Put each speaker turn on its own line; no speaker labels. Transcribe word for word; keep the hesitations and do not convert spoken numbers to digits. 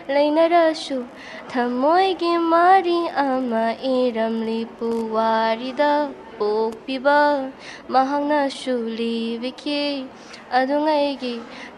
ꯂꯩꯅꯔꯁꯨ ꯊꯃꯣꯏꯒꯤ ꯃꯔꯤ ꯑꯃ ꯏꯔꯝꯂꯤ ꯄꯨꯋꯥꯔꯤꯗ ꯄꯣꯛꯄꯤꯕ ꯃꯍꯥꯛꯅꯁꯨ ꯂꯤꯕꯤꯈꯤ ꯑꯗꯨꯉꯩꯒꯤ